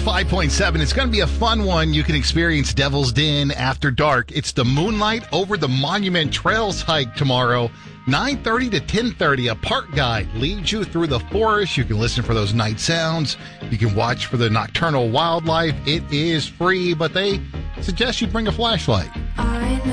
105.7. It's going to be a fun one. You can experience Devil's Den after dark. It's the Moonlight Over the Monument Trails hike tomorrow, 9:30 to 10:30. A park guide leads you through the forest. You can listen for those night sounds. You can watch for the nocturnal wildlife. It is free, but they suggest you bring a flashlight.